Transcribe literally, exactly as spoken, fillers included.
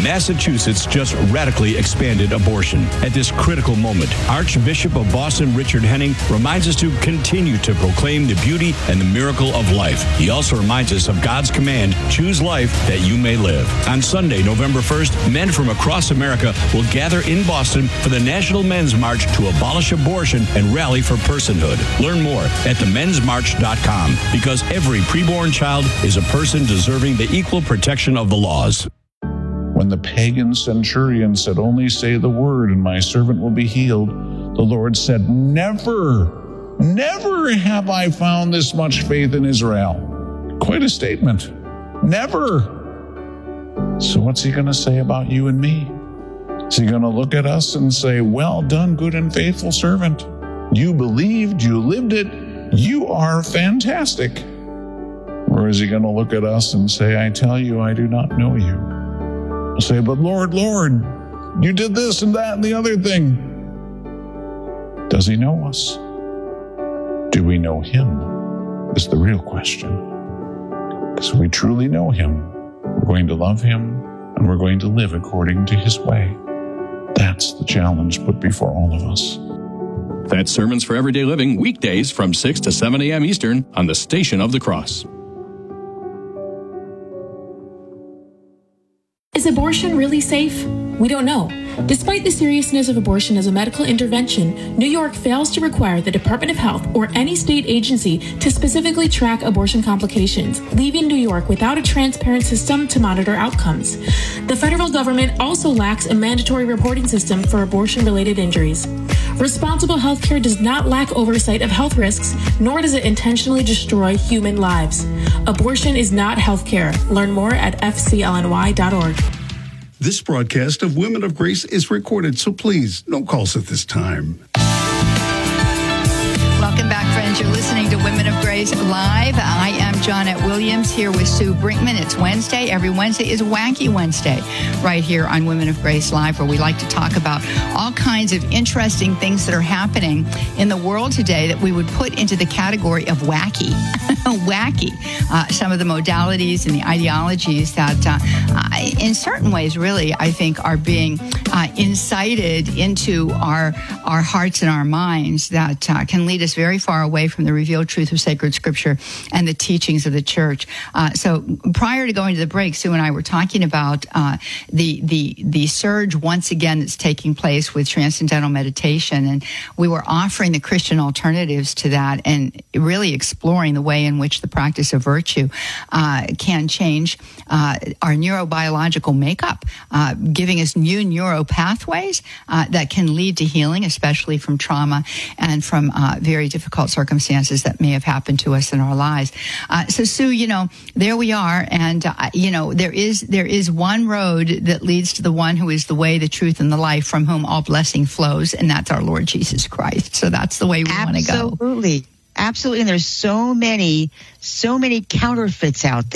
Massachusetts just radically expanded abortion. At this critical moment, Archbishop of Boston Richard Henning reminds us to continue to proclaim the beauty and the miracle of life. He also reminds us of God's command, choose life that you may live. On Sunday, November first, men from across America will gather in Boston for the National Men's March to abolish abortion and rally for personhood. Learn more at the men's march dot com, because every preborn child is a person deserving the equal protection of the laws. When the pagan centurion said, only say the word and my servant will be healed, the Lord said, never, never have I found this much faith in Israel. Quite a statement. Never. So what's he going to say about you and me? Is he going to look at us and say, well done, good and faithful servant. You believed, you lived it, you are fantastic. Or is he going to look at us and say, I tell you, I do not know you. He'll say, but Lord, Lord, you did this and that and the other thing. Does he know us? Do we know him? Is the real question. Because if we truly know him, we're going to love him and we're going to live according to his way. That's the challenge put before all of us. That's Sermons for Everyday Living, weekdays from six to seven a.m. Eastern on the Station of the Cross. Is abortion really safe? We don't know. Despite the seriousness of abortion as a medical intervention, New York fails to require the Department of Health or any state agency to specifically track abortion complications, leaving New York without a transparent system to monitor outcomes. The federal government also lacks a mandatory reporting system for abortion-related injuries. Responsible healthcare does not lack oversight of health risks, nor does it intentionally destroy human lives. Abortion is not healthcare. Learn more at f c l n y dot org. This broadcast of Women of Grace is recorded, so please don't call us at this time. Welcome back, friends. You're listening to Women of Grace Live. I am Johnette Williams here with Sue Brinkman. It's Wednesday. Every Wednesday is Wacky Wednesday right here on Women of Grace Live, where we like to talk about all kinds of interesting things that are happening in the world today that we would put into the category of wacky. wacky. Uh, some of the modalities and the ideologies that, uh, uh, in certain ways, really, I think, are being uh, incited into our, our hearts and our minds that uh, can lead us very far away from the revealed truth of sacred scripture and the teachings of the church. Uh, so prior to going to the break, Sue and I were talking about uh, the the the surge once again that's taking place with transcendental meditation, and we were offering the Christian alternatives to that and really exploring the way in which the practice of virtue uh, can change uh, our neurobiological makeup, uh, giving us new neuro pathways uh, that can lead to healing, especially from trauma and from uh, very difficult circumstances that may have happened to us in our lives. Uh, so, Sue, you know, there we are, and uh, you know, there is there is one road that leads to the one who is the way, the truth, and the life, from whom all blessing flows, and that's our Lord Jesus Christ. So that's the way we want to go. Absolutely, absolutely. And there's so many, so many counterfeits out there.